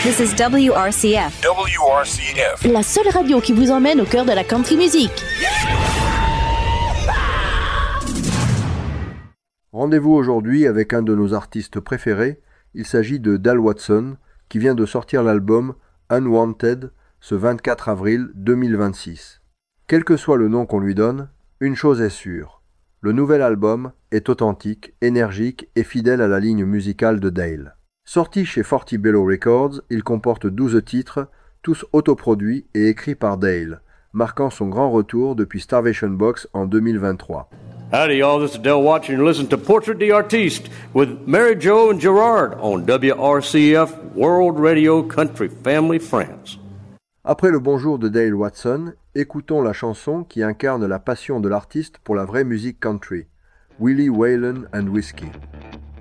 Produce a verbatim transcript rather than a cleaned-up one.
This is W R C F. W R C F. La seule radio qui vous emmène au cœur de la country music. Rendez-vous aujourd'hui avec un de nos artistes préférés. Il s'agit de Dale Watson, qui vient de sortir l'album Unwanted ce vingt-quatre avril deux mille vingt-six. Quel que soit le nom qu'on lui donne, une chose est sûre. Le nouvel album est authentique, énergique et fidèle à la ligne musicale de Dale. Sorti chez Forty Bellow Records, il comporte douze titres, tous autoproduits et écrits par Dale, marquant son grand retour depuis Starvation Box en deux mille vingt-trois. Howdy y'all, this is Dale Watson. You're listening to Portrait the Artiste with Mary Jo and Gerard on W R C F World Radio Country Family Friends. Après le bonjour de Dale Watson, écoutons la chanson qui incarne la passion de l'artiste pour la vraie musique country, Willie Whalen and Whiskey.